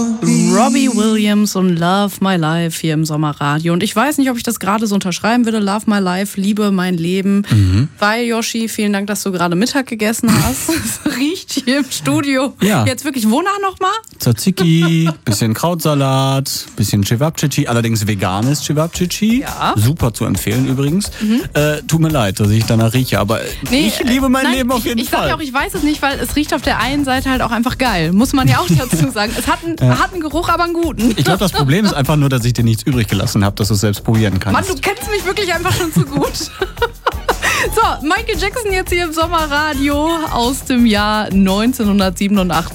Robbie Williams und Love My Life hier im Sommerradio. Und ich weiß nicht, ob ich das gerade so unterschreiben würde. Love My Life, liebe mein Leben. Weil, Yoshi, vielen Dank, dass du gerade Mittag gegessen hast. Es riecht hier im Studio. Ja. Jetzt wirklich wonach nochmal? Tzatziki, bisschen Krautsalat, bisschen Cevapcici, allerdings veganes Cevapcici. Ja. Super zu empfehlen übrigens. Tut mir leid, dass ich danach rieche, aber ich liebe mein Leben auf jeden Ich Fall. sag ja auch, ich weiß es nicht, weil es riecht auf der einen Seite halt auch einfach geil. Muss man ja auch dazu sagen. Es hat einen Geruch, aber einen guten. Ich glaube, das Problem ist einfach nur, dass ich dir nichts übrig gelassen habe, dass du es selbst probieren kannst. Mann, du kennst mich wirklich einfach schon zu gut. So, Michael Jackson jetzt hier im Sommerradio aus dem Jahr 1987.